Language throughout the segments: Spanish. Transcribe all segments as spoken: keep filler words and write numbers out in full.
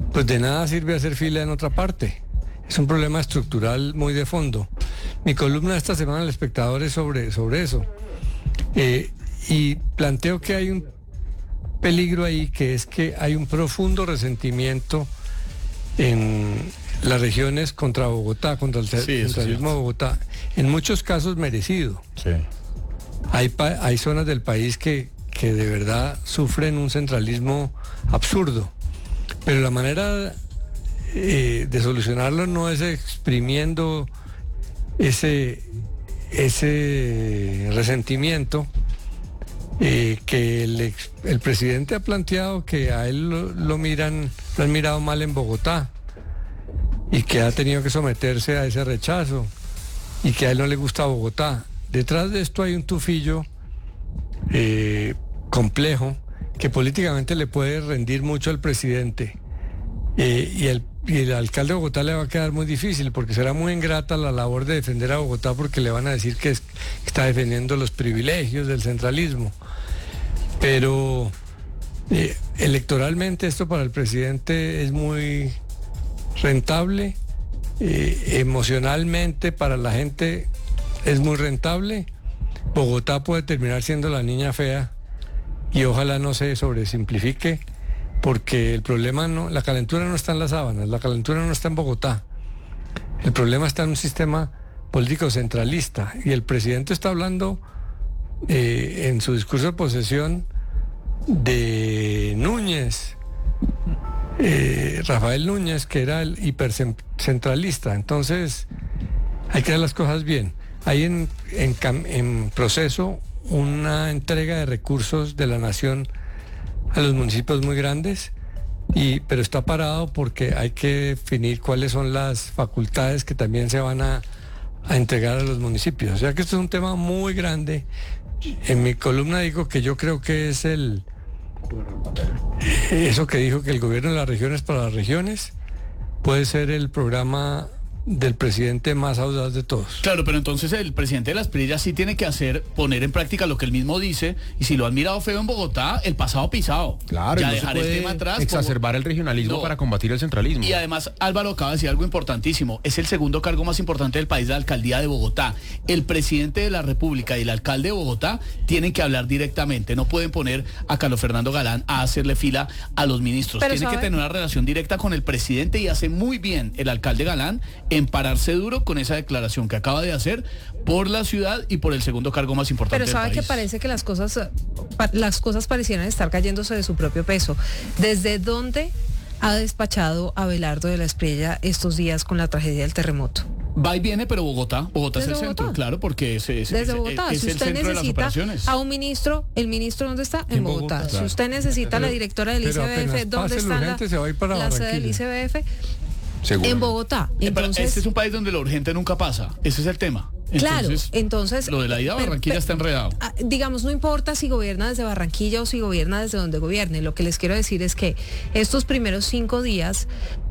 pues de nada sirve hacer fila en otra parte. Es un problema estructural muy de fondo. Mi columna esta semana en El Espectador es sobre, sobre eso. Eh, y planteo que hay un peligro ahí, que es que hay un profundo resentimiento en las regiones contra Bogotá, contra el Sí, centralismo de Bogotá, en muchos casos merecido. Sí. Hay, pa- hay zonas del país que, que de verdad sufren un centralismo absurdo, pero la manera eh, de solucionarlo no es exprimiendo ese, ese resentimiento eh, que el, ex- el presidente ha planteado, que a él lo, lo miran, lo han mirado mal en Bogotá y que ha tenido que someterse a ese rechazo y que a él no le gusta Bogotá. Detrás de esto hay un tufillo eh, complejo que políticamente le puede rendir mucho al presidente eh, y, el, y el alcalde de Bogotá le va a quedar muy difícil porque será muy ingrata la labor de defender a Bogotá, porque le van a decir que, es, que está defendiendo los privilegios del centralismo. Pero eh, electoralmente esto para el presidente es muy rentable, eh, emocionalmente para la gente es muy rentable. Bogotá puede terminar siendo la niña fea y ojalá no se sobresimplifique, porque el problema no, la calentura no está en las sábanas, la calentura no está en Bogotá. El problema está en un sistema político centralista y el presidente está hablando eh, en su discurso de posesión de Núñez, eh, Rafael Núñez, que era el hipercentralista. Entonces hay que hacer las cosas bien. Hay en, en, en proceso una entrega de recursos de la nación a los municipios muy grandes, y, pero está parado porque hay que definir cuáles son las facultades que también se van a, a entregar a los municipios. O sea que esto es un tema muy grande. En mi columna digo que yo creo que es el eso que dijo, que el gobierno de las regiones para las regiones puede ser el programa del presidente más audaz de todos. Claro, pero entonces el presidente de las Prillas sí tiene que hacer, poner en práctica lo que él mismo dice, y si lo han mirado feo en Bogotá, el pasado pisado. Claro, ya no dejar se puede el tema atrás. exacerbar como... el regionalismo no. para combatir el centralismo. Y además, Álvaro acaba de decir algo importantísimo, es el segundo cargo más importante del país, la alcaldía de Bogotá. El presidente de la República y el alcalde de Bogotá tienen que hablar directamente, no pueden poner a Carlos Fernando Galán a hacerle fila a los ministros. Pero Tienen ¿sabe? que tener una relación directa con el presidente, y hace muy bien el alcalde Galán en pararse duro con esa declaración que acaba de hacer por la ciudad y por el segundo cargo más importante Pero sabe del país. que parece que las cosas, pa- las cosas parecieran estar cayéndose de su propio peso. ¿Desde dónde ha despachado Abelardo de la Espriella estos días con la tragedia del terremoto? Va y viene, pero Bogotá, Bogotá es el Desde centro, Bogotá. claro, porque es, es, Desde es- Bogotá. es Si el usted centro de las necesita operaciones. a un ministro, ¿el ministro dónde está? En, En Bogotá. Bogotá, Si claro. usted necesita a la Pero- directora del pero I C B F, apenas ¿dónde pase está lo la, urgente, se va a ir para la sede del Barranquilla. I C B F? Seguro. En Bogotá. Eh, pero Entonces, este es un país donde lo urgente nunca pasa, ese es el tema. claro, entonces... Lo de la ida a per- Barranquilla per- está enredado. ah, digamos, no importa si gobierna desde Barranquilla o si gobierna desde donde gobierne. Lo que les quiero decir es que estos primeros cinco días,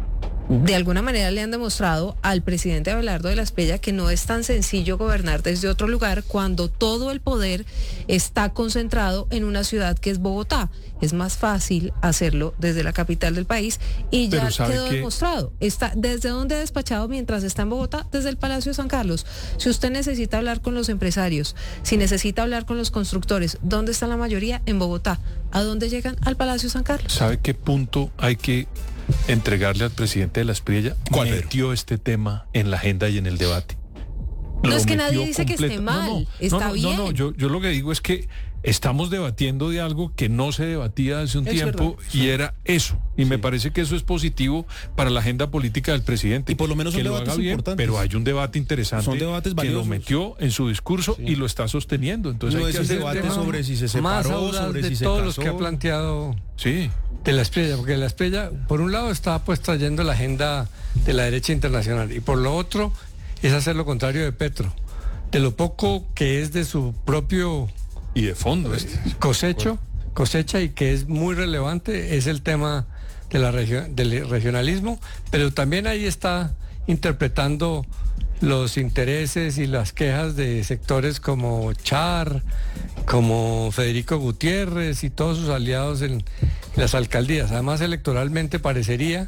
de alguna manera le han demostrado al presidente Abelardo de la Espriella que no es tan sencillo gobernar desde otro lugar cuando todo el poder está concentrado en una ciudad que es Bogotá. Es más fácil hacerlo desde la capital del país y ya Pero ¿sabe quedó qué? demostrado. Está, ¿desde dónde ha despachado mientras está en Bogotá? Desde el Palacio de San Carlos. Si usted necesita hablar con los empresarios, si necesita hablar con los constructores, ¿dónde está la mayoría? En Bogotá. ¿A dónde llegan? Al Palacio de San Carlos. ¿Sabe qué punto hay que entregarle al presidente de la Espriella? ¿Cuál, Metió este tema en la agenda y en el debate. No Lo es que metió nadie dice que esté completo. mal, No, no, está no, no, bien. No, no, yo, yo lo que digo es que estamos debatiendo de algo que no se debatía hace un Es tiempo, verdad, y sí. era eso. Y me parece que eso es positivo para la agenda política del presidente. Y por lo menos son que lo debates haga bien, importantes. pero hay un debate interesante Son debates que valiosos. lo metió en su discurso y lo está sosteniendo. Entonces No hay es que un hacer debate tema- sobre si se Más separó, audaz sobre de si se todos los casó. que ha planteado Sí. de la Espriella, porque la Espriella, por un lado, está pues trayendo la agenda de la derecha internacional, y por lo otro es hacer lo contrario de Petro. De lo poco que es de su propio Y de fondo. este. cosecho, cosecha, y que es muy relevante, es el tema de la regio- del regionalismo, pero también ahí está interpretando los intereses y las quejas de sectores como Char, como Federico Gutiérrez y todos sus aliados en las alcaldías. Además, electoralmente parecería